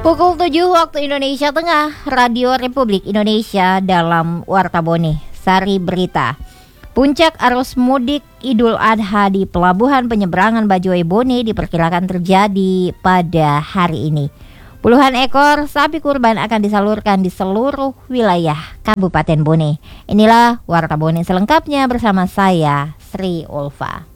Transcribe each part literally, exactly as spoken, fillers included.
Pukul tujuh waktu Indonesia Tengah, Radio Republik Indonesia dalam Warta Bone, Sari Berita. Puncak arus mudik Idul Adha di Pelabuhan Penyeberangan Bajoe Bone diperkirakan terjadi pada hari ini. Puluhan ekor sapi kurban akan disalurkan di seluruh wilayah Kabupaten Bone. Inilah Warta Bone selengkapnya bersama saya, Sri Ulfa.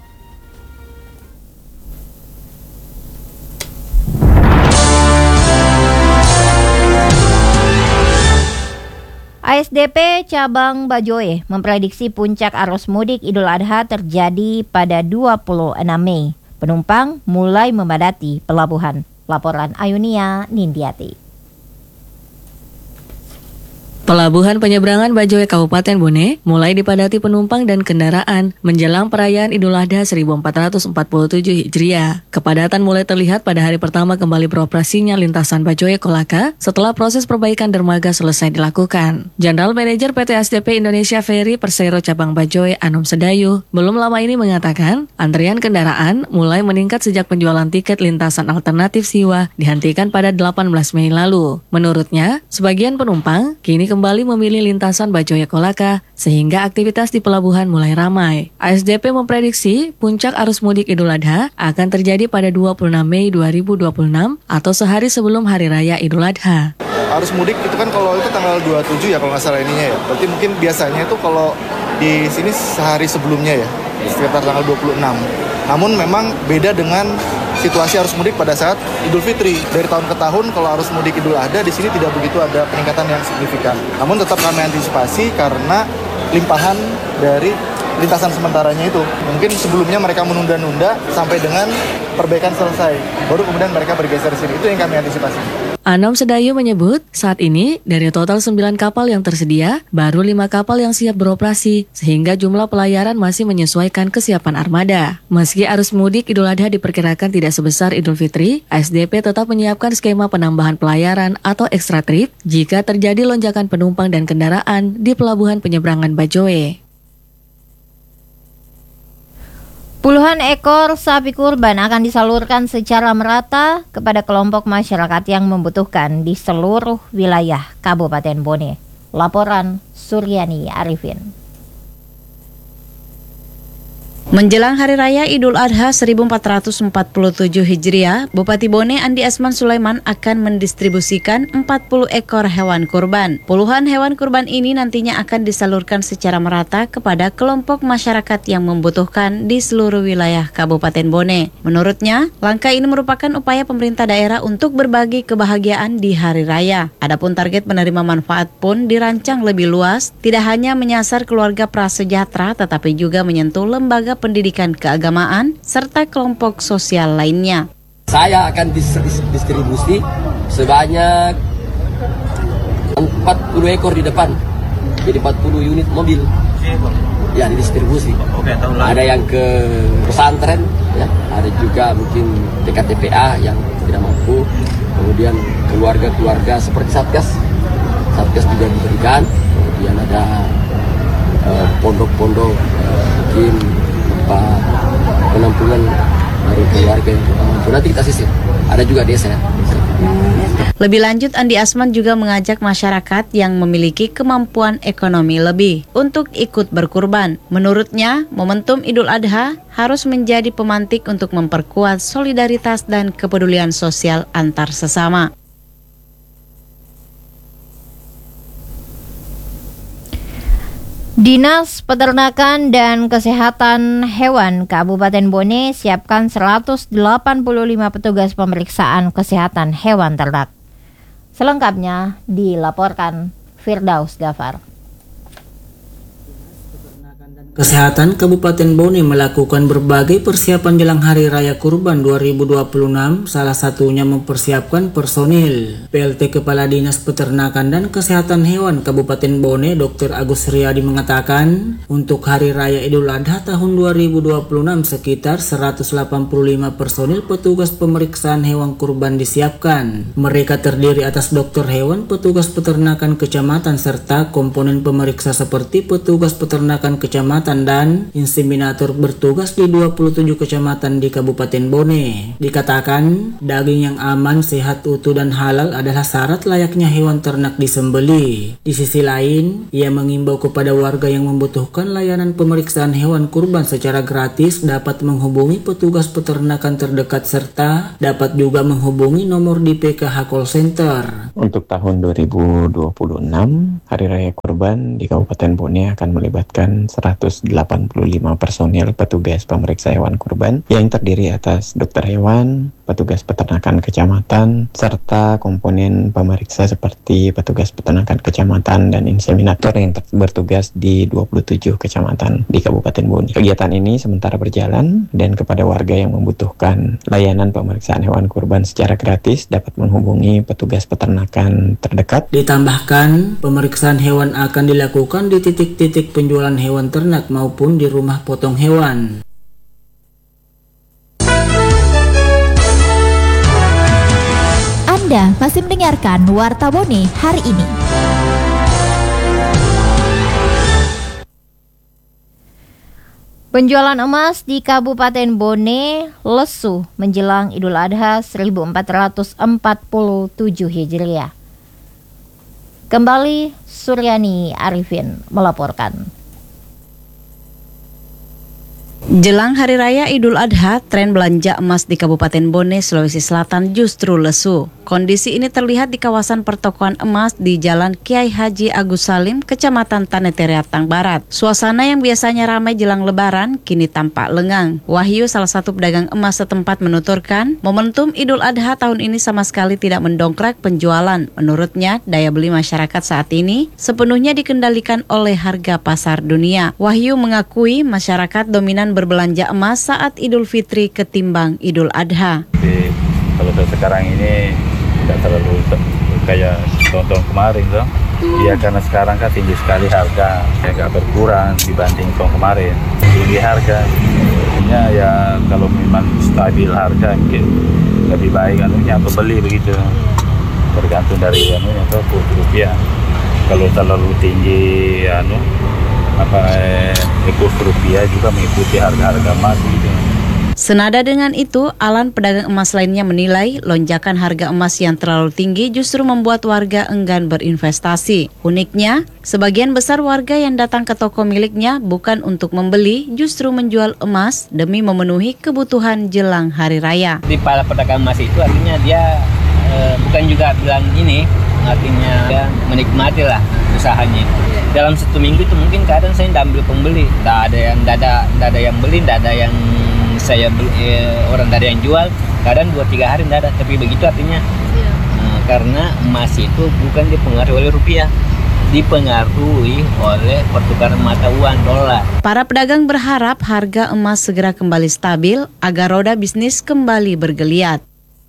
A S D P Cabang Bajoe memprediksi puncak arus mudik Idul Adha terjadi pada dua puluh enam Mei. Penumpang mulai memadati pelabuhan. Laporan Ayunia Nindiati. Pelabuhan Penyeberangan Bajoe Kabupaten Bone mulai dipadati penumpang dan kendaraan menjelang perayaan Idul Adha seribu empat ratus empat puluh tujuh Hijriah. Kepadatan mulai terlihat pada hari pertama kembali beroperasinya lintasan Bajoe Kolaka setelah proses perbaikan dermaga selesai dilakukan. General Manager P T A S D P Indonesia Ferry Persero Cabang Bajoe Anom Sedayu belum lama ini mengatakan antrian kendaraan mulai meningkat sejak penjualan tiket lintasan alternatif Siwa dihentikan pada delapan belas Mei lalu. Menurutnya, sebagian penumpang kini kembali kembali memilih lintasan Bajoe Kolaka sehingga aktivitas di pelabuhan mulai ramai. A S D P memprediksi puncak arus mudik Idul Adha akan terjadi pada dua puluh enam Mei dua ribu dua puluh enam atau sehari sebelum Hari Raya Idul Adha. Arus mudik itu kan kalau itu tanggal dua puluh tujuh ya kalau nggak salah ininya ya. Berarti mungkin biasanya itu kalau di sini sehari sebelumnya ya, sekitar tanggal dua puluh enam. Namun memang beda dengan situasi arus mudik pada saat Idul Fitri. Dari tahun ke tahun kalau arus mudik Idul Adha di sini tidak begitu ada peningkatan yang signifikan. Namun tetap kami antisipasi karena limpahan dari lintasan sementaranya itu. Mungkin sebelumnya mereka menunda-nunda sampai dengan perbaikan selesai. Baru kemudian mereka bergeser sini. Itu yang kami antisipasi. Anom Sedayu menyebut saat ini dari total sembilan kapal yang tersedia, baru lima kapal yang siap beroperasi sehingga jumlah pelayaran masih menyesuaikan kesiapan armada. Meski arus mudik Idul Adha diperkirakan tidak sebesar Idul Fitri, A S D P tetap menyiapkan skema penambahan pelayaran atau extra trip jika terjadi lonjakan penumpang dan kendaraan di Pelabuhan Penyeberangan Bajoe. Puluhan ekor sapi kurban akan disalurkan secara merata kepada kelompok masyarakat yang membutuhkan di seluruh wilayah Kabupaten Bone. Laporan Suryani Arifin. Menjelang Hari Raya Idul Adha seribu empat ratus empat puluh tujuh Hijriah, Bupati Bone Andi Asman Sulaiman akan mendistribusikan empat puluh ekor hewan kurban. Puluhan hewan kurban ini nantinya akan disalurkan secara merata kepada kelompok masyarakat yang membutuhkan di seluruh wilayah Kabupaten Bone. Menurutnya, langkah ini merupakan upaya pemerintah daerah untuk berbagi kebahagiaan di Hari Raya. Adapun target penerima manfaat pun dirancang lebih luas, tidak hanya menyasar keluarga prasejahtera tetapi juga menyentuh lembaga pendidikan keagamaan, serta kelompok sosial lainnya. Saya akan distribusi sebanyak empat puluh ekor di depan, jadi empat puluh unit mobil. Ya, didistribusi. Ada yang ke pesantren, ya, ada juga mungkin T K T P A yang tidak mampu, kemudian keluarga-keluarga seperti Satgas, Satgas juga diberikan, kemudian ada eh, pondok-pondok, eh, mungkin penampungan dari keluarga yang mampu. Nanti kita sisir. Ada juga desa. Lebih lanjut, Andi Asman juga mengajak masyarakat yang memiliki kemampuan ekonomi lebih untuk ikut berkurban. Menurutnya, momentum Idul Adha harus menjadi pemantik untuk memperkuat solidaritas dan kepedulian sosial antar sesama. Dinas Peternakan dan Kesehatan Hewan Kabupaten Bone siapkan seratus delapan puluh lima petugas pemeriksaan kesehatan hewan ternak. Selengkapnya dilaporkan Firdaus Gafar. Kesehatan Kabupaten Bone melakukan berbagai persiapan jelang Hari Raya Kurban dua ribu dua puluh enam, salah satunya mempersiapkan personil. P L T Kepala Dinas Peternakan dan Kesehatan Hewan Kabupaten Bone, Doktor Agus Riyadi mengatakan, untuk Hari Raya Idul Adha tahun dua ribu dua puluh enam sekitar seratus delapan puluh lima personil petugas pemeriksaan hewan kurban disiapkan. Mereka terdiri atas dokter hewan, petugas peternakan kecamatan, serta komponen pemeriksa seperti petugas peternakan kecamatan, kecamatan dan inseminator bertugas di dua puluh tujuh kecamatan di Kabupaten Bone. Dikatakan, daging yang aman, sehat, utuh, dan halal adalah syarat layaknya hewan ternak disembeli. Di sisi lain, ia mengimbau kepada warga yang membutuhkan layanan pemeriksaan hewan kurban secara gratis dapat menghubungi petugas peternakan terdekat serta dapat juga menghubungi nomor di P K H Call Center. Untuk tahun dua ribu dua puluh enam, Hari Raya Kurban di Kabupaten Bone akan melibatkan seratus delapan puluh lima personil petugas pemeriksa hewan kurban yang terdiri atas dokter hewan, petugas peternakan kecamatan, serta komponen pemeriksa seperti petugas peternakan kecamatan dan inseminator yang bertugas di dua puluh tujuh kecamatan di Kabupaten Bone. Kegiatan ini sementara berjalan dan kepada warga yang membutuhkan layanan pemeriksaan hewan kurban secara gratis dapat menghubungi petugas peternakan terdekat. Ditambahkan, pemeriksaan hewan akan dilakukan di titik-titik penjualan hewan ternak maupun di rumah potong hewan. Anda masih mendengarkan Warta Bone hari ini. Penjualan emas di Kabupaten Bone lesu menjelang Idul Adha seribu empat ratus empat puluh tujuh Hijriah. Kembali Suryani Arifin melaporkan. Jelang Hari Raya Idul Adha, tren belanja emas di Kabupaten Bone, Sulawesi Selatan justru lesu. Kondisi ini terlihat di kawasan pertokoan emas di Jalan Kiai Haji Agus Salim, Kecamatan Taneteriatang Barat. Suasana yang biasanya ramai jelang Lebaran kini tampak lengang. Wahyu, salah satu pedagang emas setempat, menuturkan momentum Idul Adha tahun ini sama sekali tidak mendongkrak penjualan. Menurutnya, daya beli masyarakat saat ini sepenuhnya dikendalikan oleh harga pasar dunia. Wahyu mengakui masyarakat dominan berbelanja emas saat Idul Fitri ketimbang Idul Adha. Jadi, kalau sekarang ini tidak terlalu kayak tahun-tahun kemarin loh. Iya, karena sekarang kan tinggi sekali harga, agak berkurang dibanding tahun kemarin. Tinggi harga, artinya ya kalau memang stabil harga mungkin lebih baik anunya pembeli begitu. Tergantung dari anunya tuh rupiah. Kalau terlalu tinggi anu apa eh, kurs rupiah juga mengikuti harga-harga emas gitu. Senada dengan itu, Alan, pedagang emas lainnya, menilai lonjakan harga emas yang terlalu tinggi justru membuat warga enggan berinvestasi. Uniknya, sebagian besar warga yang datang ke toko miliknya bukan untuk membeli, justru menjual emas demi memenuhi kebutuhan jelang Hari Raya. Di para pedagang emas itu artinya dia e, bukan juga bilang ini, artinya dia menikmati lah usahanya. Dalam satu minggu itu mungkin kadang saya tidak ambil pembeli, tidak ada yang tidak ada, tidak ada yang beli, tidak ada yang saya beli, eh, orang tidak ada yang jual. Kadang dua tiga hari tidak ada, tapi begitu artinya ya. Nah, karena emas itu bukan dipengaruhi oleh rupiah, dipengaruhi oleh pertukaran mata uang dolar. Para pedagang berharap harga emas segera kembali stabil agar roda bisnis kembali bergeliat.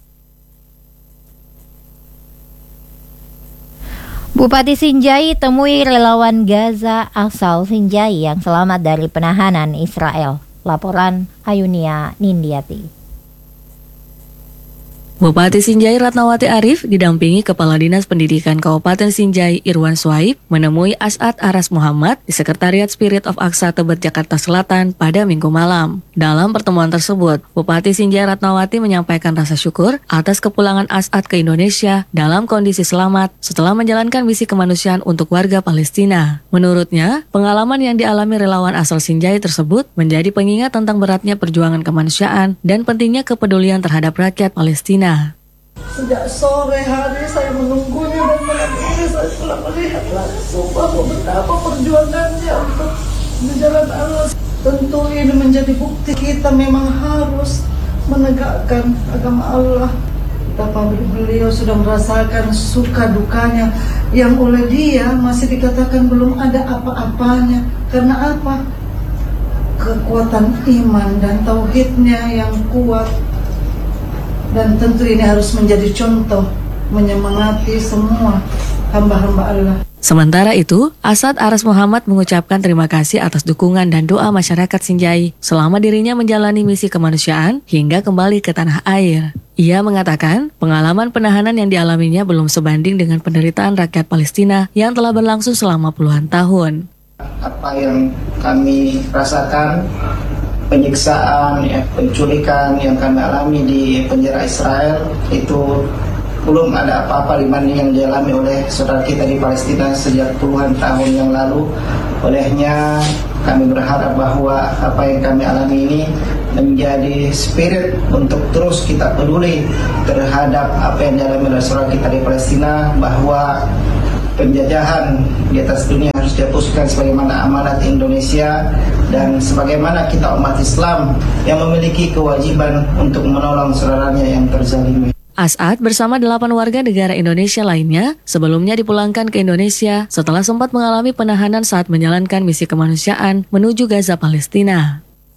Bupati Sinjai temui relawan Gaza asal Sinjai yang selamat dari penahanan Israel. Laporan Ayunia Nindiati. Bupati Sinjai Ratnawati Arif didampingi Kepala Dinas Pendidikan Kabupaten Sinjai Irwan Swaib menemui As'ad Aras Muhammad di Sekretariat Spirit of Aqsa Tebet, Jakarta Selatan pada Minggu malam. Dalam pertemuan tersebut, Bupati Sinjai Ratnawati menyampaikan rasa syukur atas kepulangan As'ad ke Indonesia dalam kondisi selamat setelah menjalankan misi kemanusiaan untuk warga Palestina. Menurutnya, pengalaman yang dialami relawan asal Sinjai tersebut menjadi pengingat tentang beratnya perjuangan kemanusiaan dan pentingnya kepedulian terhadap rakyat Palestina. Sejak sore hari saya menunggunya dan malam ini saya telah melihat langsung bahwa betapa perjuangannya untuk di jalan Allah. Tentu ini menjadi bukti kita memang harus menegakkan agama Allah. Betapa beliau sudah merasakan suka dukanya yang oleh dia masih dikatakan belum ada apa-apanya. Karena apa? Kekuatan iman dan tauhidnya yang kuat. Dan tentu ini harus menjadi contoh menyemangati semua hamba-hamba Allah. Sementara itu, As'ad Aras Muhammad mengucapkan terima kasih atas dukungan dan doa masyarakat Sinjai selama dirinya menjalani misi kemanusiaan hingga kembali ke tanah air. Ia mengatakan pengalaman penahanan yang dialaminya belum sebanding dengan penderitaan rakyat Palestina yang telah berlangsung selama puluhan tahun. Apa yang kami rasakan, penyiksaan, ya, penculikan yang kami alami di penjara Israel itu belum ada apa-apa dibanding yang dialami oleh saudara kita di Palestina sejak puluhan tahun yang lalu. Olehnya kami berharap bahwa apa yang kami alami ini menjadi spirit untuk terus kita peduli terhadap apa yang dialami oleh saudara kita di Palestina, bahwa penjajahan di atas dunia harus dihapuskan sebagaimana amanat Indonesia, dan sebagaimana kita umat Islam yang memiliki kewajiban untuk menolong saudaranya yang terzalimi. As'ad bersama delapan warga negara Indonesia lainnya sebelumnya dipulangkan ke Indonesia setelah sempat mengalami penahanan saat menjalankan misi kemanusiaan menuju Gaza, Palestina.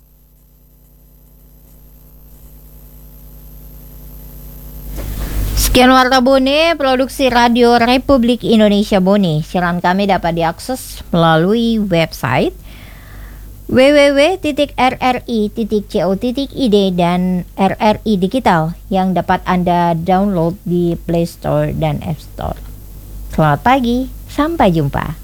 Sekian Warta Bone, produksi Radio Republik Indonesia Bone. Siaran kami dapat diakses melalui website w w w titik r r i titik co titik i d dan R R I Digital yang dapat Anda download di Play Store dan App Store. Selamat pagi, sampai jumpa.